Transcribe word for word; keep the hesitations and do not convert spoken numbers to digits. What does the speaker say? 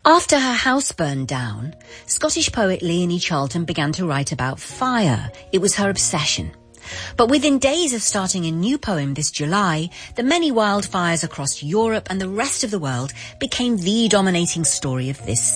After her house burned down, Scottish poet Leonie Charlton began to write about fire. It was her obsession. But within days of starting a new poem this July, the many wildfires across Europe and the rest of the world became the dominating story of this